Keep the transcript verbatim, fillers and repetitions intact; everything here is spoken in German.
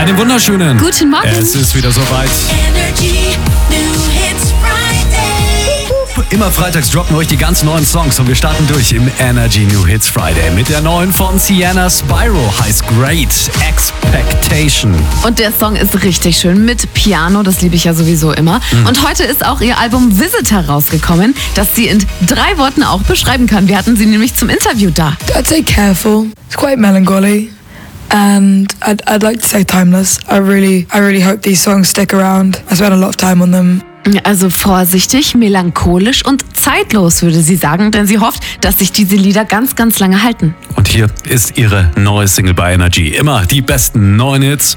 Einen wunderschönen. Guten Morgen. Es ist wieder soweit. Energy New Hits Friday. Immer freitags droppen wir euch die ganz neuen Songs und wir starten durch im Energy New Hits Friday mit der neuen von Sienna Spyro, heißt Great Expectation. Und der Song ist richtig schön mit Piano, das liebe ich ja sowieso immer. Mhm. Und heute ist auch ihr Album Visitor rausgekommen, das sie in drei Worten auch beschreiben kann. Wir hatten sie nämlich zum Interview da. I'd say careful. It's quite melancholy. And I'd, I'd like to say timeless. I really, I really hope these songs stick around. I spent a lot of time on them. Also vorsichtig, melancholisch und zeitlos, würde sie sagen, denn sie hofft, dass sich diese Lieder ganz, ganz lange halten. Und hier ist ihre neue Single bei Energy. Immer die besten neuen Hits.